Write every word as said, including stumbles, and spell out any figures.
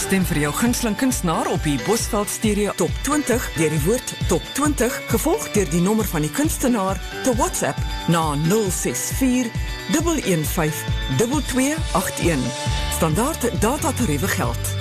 Stem vir jou gunsteling kunstenaar op die Bosveld Stereo Top twintig deur die woord Top twintig, gevolg deur die nommer van die kunstenaar te WhatsApp na nul ses vier, een een vyf, twee twee agt een. Standaard datatariewe geld.